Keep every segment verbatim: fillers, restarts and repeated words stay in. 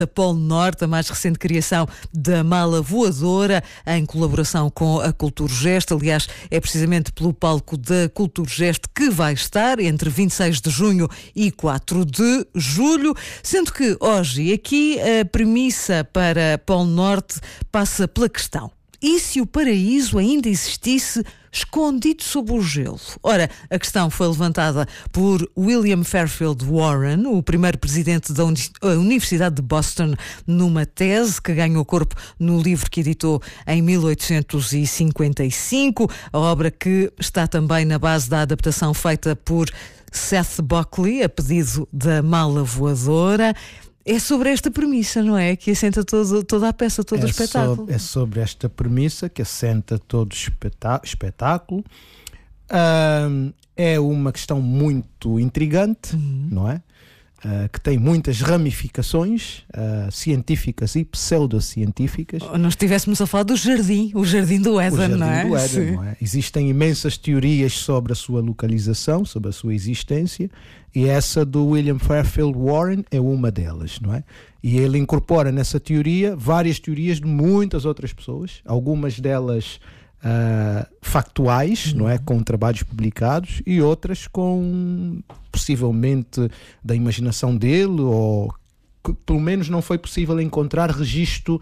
da Polo Norte, a mais recente criação da Mala Voadora, em colaboração com a Culturgest. Aliás, é precisamente pelo palco da Culturgest que vai estar entre vinte e seis de junho e quatro de julho, sendo que hoje aqui a premissa para Polo Norte passa pela questão: e se o paraíso ainda existisse escondido sob o gelo? Ora, a questão foi levantada por William Fairfield Warren, o primeiro presidente da Universidade de Boston, numa tese que ganhou corpo no livro que editou em mil oitocentos e cinquenta e cinco, a obra que está também na base da adaptação feita por Seth Buckley, a pedido da Mala Voadora. É sobre esta premissa, não é? Que assenta todo, toda a peça, todo é o espetáculo. Sobre, é sobre esta premissa que assenta todo o espetá- espetáculo. Uh, é uma questão muito intrigante, uhum. não é? Uh, que tem muitas ramificações uh, científicas e pseudocientíficas. Ou nós estivéssemos a falar do jardim, o jardim do Éden, o jardim não é? do Éden, não é? Existem imensas teorias sobre a sua localização, sobre a sua existência, e essa do William Fairfield Warren é uma delas, não é? E ele incorpora nessa teoria várias teorias de muitas outras pessoas, algumas delas Uh, factuais, uhum. não é? Com trabalhos publicados, e outras com possivelmente da imaginação dele, ou que pelo menos não foi possível encontrar registro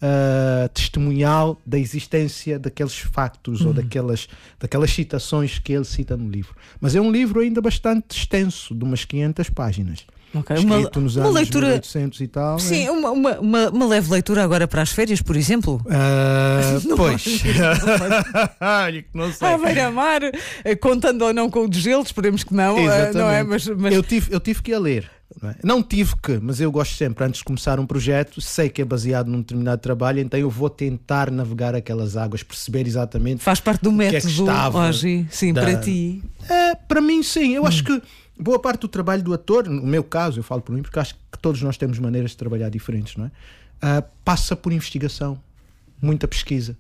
uh, testemunhal da existência daqueles factos, uhum. ou daquelas, daquelas citações que ele cita no livro. Mas é um livro ainda bastante extenso, de umas quinhentas páginas. Okay. Uma, nos uma anos leitura mil e oitocentos e tal. Sim, é? uma, uma, uma, uma leve leitura agora para as férias, por exemplo. Uh, pois Olha, que não sei. À beira-mar, contando ou não com o desgelo, esperemos que não. Uh, não é? Mas, mas... Eu, tive, eu tive que a ler. Não, é? Não tive que, mas eu gosto sempre, antes de começar um projeto, sei que é baseado num determinado trabalho, então eu vou tentar navegar aquelas águas, perceber exatamente. Faz parte do método, que é que estava hoje, sim, da... para ti. É, para mim, sim. Eu hum. acho que boa parte do trabalho do ator, no meu caso, eu falo por mim, porque acho que todos nós temos maneiras de trabalhar diferentes, não é? Uh, passa por investigação, muita pesquisa.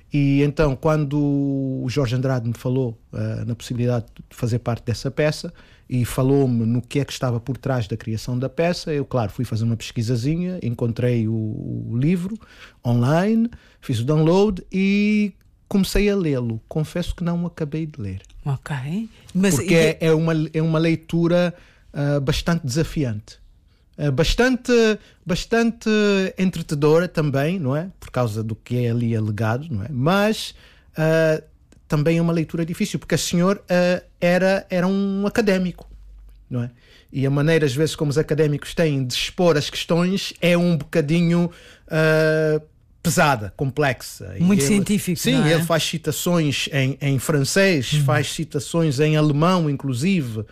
E então, quando o Jorge Andrade me falou uh, na possibilidade de fazer parte dessa peça e falou-me no que é que estava por trás da criação da peça, eu, claro, fui fazer uma pesquisazinha, encontrei o, o livro online, fiz o download e comecei a lê-lo. Confesso que não acabei de ler. Ok. Mas porque e... é, uma, é uma leitura uh, bastante desafiante. Uh, bastante, bastante entretedora também, não é? Por causa do que é ali alegado, não é? Mas uh, também é uma leitura difícil, porque o senhor uh, era, era um académico, não é? E a maneira, às vezes, como os académicos têm de expor as questões é um bocadinho... Uh, pesada, complexa. Muito e científico, ele, Sim, não é? ele faz citações em, em francês, hum. faz citações em alemão, inclusive. Uh,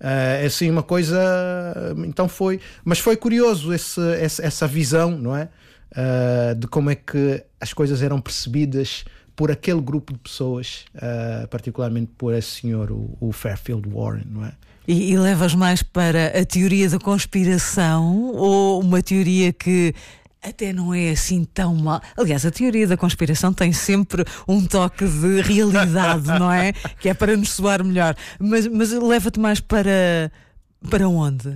é assim uma coisa... Então foi... Mas foi curioso esse, esse, essa visão, não é? Uh, de como é que as coisas eram percebidas por aquele grupo de pessoas, uh, particularmente por esse senhor, o, o Fairfield Warren, não é? E, e levas mais para a teoria da conspiração ou uma teoria que até não é assim tão mal? Aliás, a teoria da conspiração tem sempre um toque de realidade, não é? Que é para nos soar melhor. Mas, mas leva-te mais para, para onde?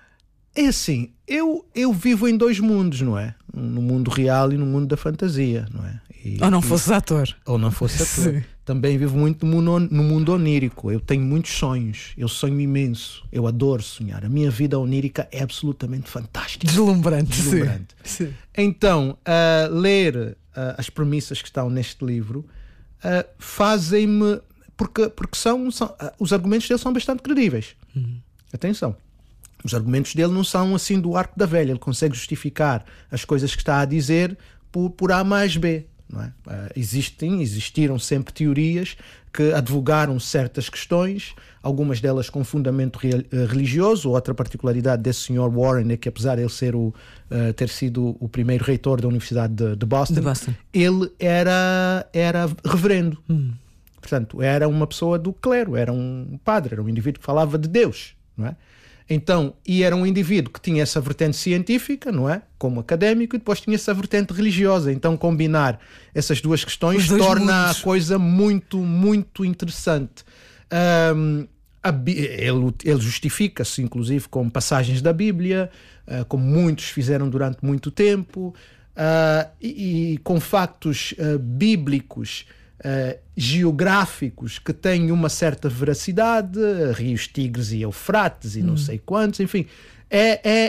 É assim, eu, eu vivo em dois mundos, não é? No mundo real e no mundo da fantasia, não é? E, ou não fosses ator. Ou não fosse ator. Sim. Também vivo muito no mundo, no mundo onírico. Eu tenho muitos sonhos. Eu sonho imenso. Eu adoro sonhar. A minha vida onírica é absolutamente fantástica. Deslumbrante. Deslumbrante. Sim. Sim. Então, uh, ler uh, as premissas que estão neste livro uh, fazem-me... Porque, porque são, são, uh, os argumentos dele são bastante credíveis. Uhum. Atenção. Os argumentos dele não são assim do arco da velha. Ele consegue justificar as coisas que está a dizer por, por A mais B. Não é? Uh, existem, existiram sempre teorias que advogaram certas questões, algumas delas com fundamento real, uh, religioso. Outra particularidade desse senhor Warren é que, apesar de ele ser o, uh, ter sido o primeiro reitor da Universidade de, de, Boston, de Boston, ele era, era reverendo. Hum. Portanto, era uma pessoa do clero, era um padre, era um indivíduo que falava de Deus, não é? Então, e era um indivíduo que tinha essa vertente científica, não é? Como académico, e depois tinha essa vertente religiosa. Então, combinar essas duas questões torna mundos. a coisa muito, muito interessante. Um, a, ele, ele justifica-se, inclusive, com passagens da Bíblia, uh, como muitos fizeram durante muito tempo, uh, e, e com factos uh, bíblicos, uh, geográficos, que têm uma certa veracidade, rios Tigres e Eufrates e hum. não sei quantos, enfim, é, é,